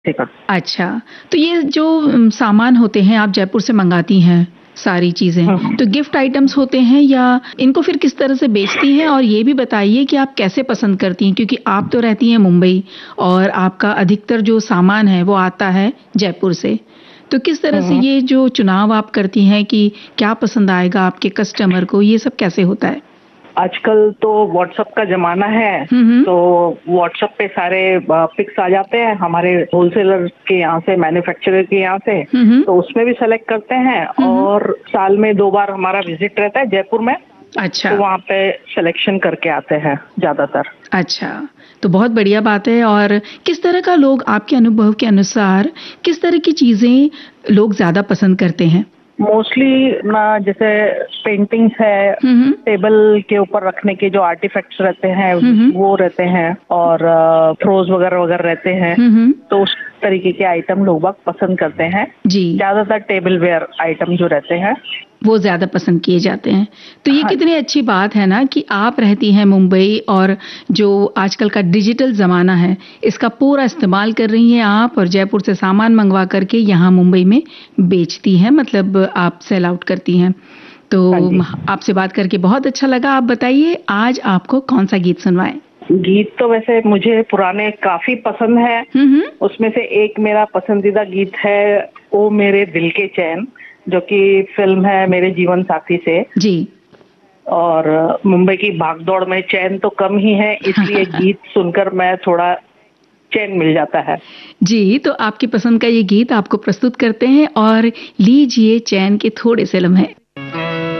ठीक है। अच्छा, तो ये जो सामान होते हैं आप जयपुर से मंगाती हैं सारी चीज़ें, हम्म। तो गिफ्ट आइटम्स होते हैं या इनको फिर किस तरह से बेचती हैं? और ये भी बताइए कि आप कैसे पसंद करती हैं? क्योंकि आप तो रहती हैं मुंबई और आपका अधिकतर जो सामान है वो आता है जयपुर से। तो किस तरह से हम्म। ये जो चुनाव आप करती हैं कि क्या पसंद आएगा आपके कस्टमर को, ये सब कैसे होता है? आजकल तो व्हाट्सएप का जमाना है, हुँ। तो व्हाट्सएप पे सारे पिक्स आ जाते हैं हमारे होलसेलर के यहाँ से, मैन्युफैक्चरर के यहाँ से। हुँ। तो उसमें भी सेलेक्ट करते हैं हुँ। और साल में 2 बार हमारा विजिट रहता है जयपुर में, अच्छा। तो वहाँ पे सिलेक्शन करके आते हैं ज्यादातर। अच्छा, तो बहुत बढ़िया बात है। और किस तरह का लोग आपके अनुभव के अनुसार किस तरह की चीज़ें लोग ज़्यादा पसंद करते हैं? मोस्टली ना, जैसे पेंटिंग्स है, हुँ। टेबल के ऊपर रखने के जो आर्टिफैक्ट्स रहते हैं हुँ। वो रहते हैं, और थ्रोज वगैरह वगैरह रहते हैं। हुँ। तो उस तरीके के आइटम लोग बहुत पसंद करते हैं। जी, ज्यादातर टेबल वेयर आइटम जो रहते हैं। वो ज़्यादा पसंद किए जाते हैं। तो ये हाँ कितनी अच्छी बात है ना कि आप रहती हैं मुंबई और जो आजकल का डिजिटल ज़माना है, इसका पूरा इस्तेमाल कर रही हैं आप और जयपुर से सामान मंगवा करके यहाँ मुंबई में बेचती हैं, मतलब आप सेल आउट करती हैं। तो हाँ जी। आपसे बात करके बहुत अच्छा लगा। आप बताइए आज आपको कौन-सा गीत सुनवाएँ? गीत तो वैसे मुझे पुराने काफी पसंद है। हुँ। उसमें से एक मेरा पसंदीदा गीत है ओ मेरे दिल के चैन, जो कि फिल्म है मेरे जीवन साथी से। जी। और मुंबई की भागदौड़ में चैन तो कम ही है, इसलिए गीत सुनकर मैं थोड़ा चैन मिल जाता है। जी, तो आपकी पसंद का ये गीत आपको प्रस्तुत करते हैं और लीजिए चैन के थोड़े से लम्हे।